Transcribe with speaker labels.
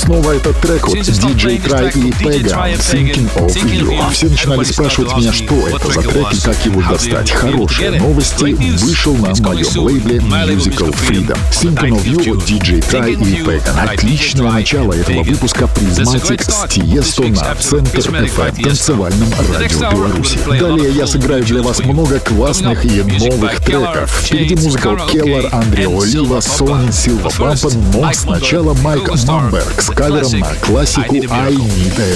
Speaker 1: снова этот трек от DJ Try и Pega «Thinking of You». Все начинали спрашивать меня, что это за трек и как его достать. Хорошие новости. Вышел на моем лейбле Musical Freedom. «Thinking of You» от DJ Try и Pega. Отличное начало этого выпуска Prismatic с Tiesto на Центр FM, танцевальном радио Беларуси. Далее я сыграю для вас много классных и новых треков. Впереди музыка от Келлер, Андре Олива, Сони, Силва Бампен, но сначала Майк Мамберг с кавером на классику I Need a